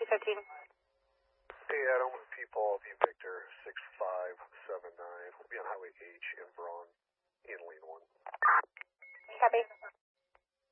15. Hey, Adam, people, V Victor 6579. We'll be on Highway H in Braun in lane 1. Copy.